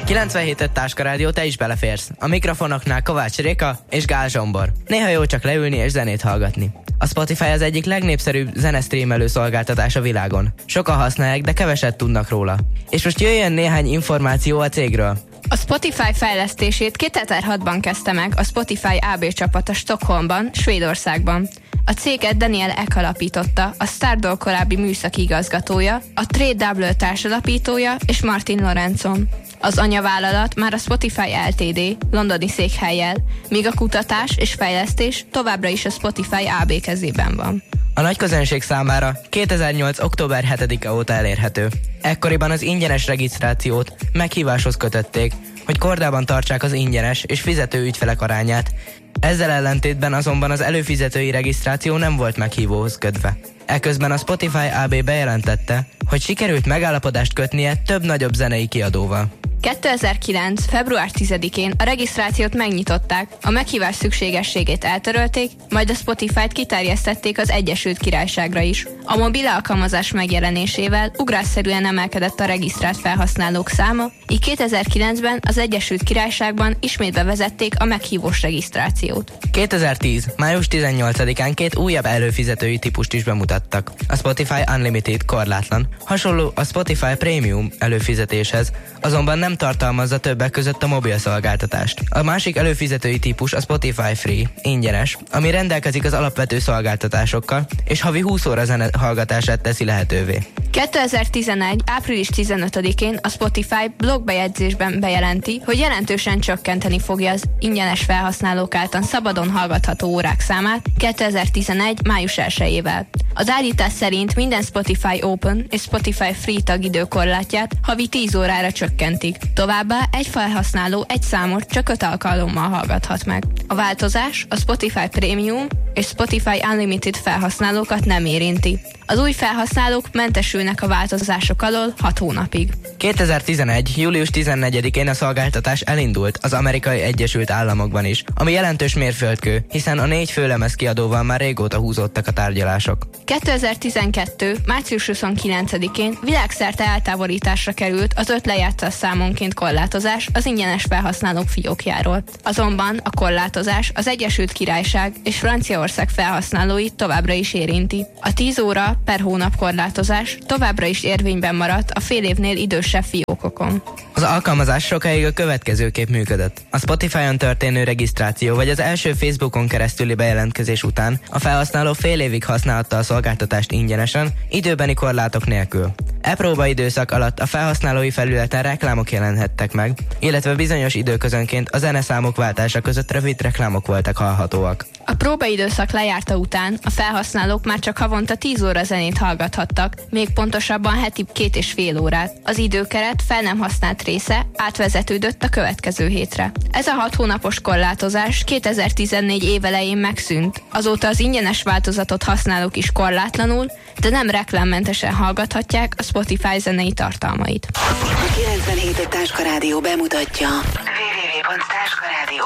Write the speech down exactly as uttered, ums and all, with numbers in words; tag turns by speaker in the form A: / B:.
A: kilencvenhét öt Táska Rádió, te is beleférsz. A mikrofonoknál Kovács Réka és Gál Zsombor. Néha jó csak leülni és zenét hallgatni. A Spotify az egyik legnépszerűbb zenestreamelő szolgáltatás a világon. Sokan használják, de keveset tudnak róla. És most jöjjön néhány információ a cégről.
B: A Spotify fejlesztését kétezer-hatban kezdte meg a Spotify á bé csapata Stockholmban, Svédországban. A céget Daniel Ek alapította, a Stardoll korábbi műszaki igazgatója, a Trade Double társalapítója és Martin Lorenzon. Az anyavállalat már a Spotify Ltd. Londoni székhellyel, míg a kutatás és fejlesztés továbbra is a Spotify á bé kezében van.
A: A nagy közönség számára kétezer-nyolc. október hetedike óta elérhető. Ekkoriban az ingyenes regisztrációt meghíváshoz kötötték, hogy kordában tartsák az ingyenes és fizető ügyfelek arányát. Ezzel ellentétben azonban az előfizetői regisztráció nem volt meghívóhoz kötve. Eközben a Spotify á bé bejelentette, hogy sikerült megállapodást kötnie több nagyobb zenei kiadóval.
B: kétezer-kilenc. február tizedikén a regisztrációt megnyitották, a meghívás szükségességét eltörölték, majd a Spotify-t kiterjesztették az Egyesült Királyságra is. A mobil alkalmazás megjelenésével ugrásszerűen emelkedett a regisztrált felhasználók száma, így kétezer-kilencben az Egyesült Királyságban ismét bevezették a meghívós regisztrációt.
A: kétezer-tíz. május tizennyolcadikán két újabb előfizetői típust is bemutattak. A Spotify Unlimited korlátlan, hasonló a Spotify Premium előfizetéshez, azonban nem tartalmazza többek között a mobil szolgáltatást. A másik előfizetői típus a Spotify Free, ingyenes, ami rendelkezik az alapvető szolgáltatásokkal, és havi húsz óra zene hallgatását teszi lehetővé.
B: kétezer-tizenegy. április tizenötödikén a Spotify blogbejegyzésben bejelenti, hogy jelentősen csökkenteni fogja az ingyenes felhasználók által szabadon hallgatható órák számát kétezer-tizenegy. május elsejével. Az állítás szerint minden Spotify Open és Spotify Free tagidőkorlátját havi tíz órára csökkentik. Továbbá egy felhasználó egy számot csak öt alkalommal hallgathat meg. A változás a Spotify Premium és Spotify Unlimited felhasználókat nem érinti. Az új felhasználók mentesülnek a változások alól hat hónapig.
A: kétezer-tizenegy. július tizennegyedikén a szolgáltatás elindult az Amerikai Egyesült Államokban is, ami jelentős mérföldkő, hiszen a négy főlemez kiadóval már régóta húzódtak a tárgyalások.
B: kétezer-tizenkettő. március huszonkilencedikén világszerte eltávolításra került az öt lejátszás számonként korlátozás az ingyenes felhasználók fiókjáról. Azonban a korlátozás az Egyesült Királyság és Franciaország felhasználóit továbbra is érinti. A tíz óra per hónap korlátozás továbbra is érvényben maradt a fél évnél idősebb fiókokon.
A: Az alkalmazás sokáig a következőképp működött. A Spotify-on történő regisztráció vagy az első Facebookon keresztüli bejelentkezés után a felhasználó fél évig használhatta a szolgáltatást ingyenesen, időbeni korlátok nélkül. E próbaidőszak alatt a felhasználói felületen reklámok jelenhettek meg, illetve bizonyos időközönként a zeneszámok váltása között rövid reklámok voltak hallhatóak.
B: A próbaidőszak lejárta után a felhasználók már csak havonta tíz óra zenét hallgathattak, még pontosabban heti két és fél órát. Az időkeret fel nem használt része átvezetődött a következő hétre. Ez a hat hónapos korlátozás kétezer-tizennégy év elején megszűnt. Azóta az ingyenes változatot használók is korlátlanul, de nem reklámmentesen hallgathatják a Spotify zenei tartalmait.
C: A kilencvenhét Táska Rádió bemutatja double-u double-u double-u pont táska rádió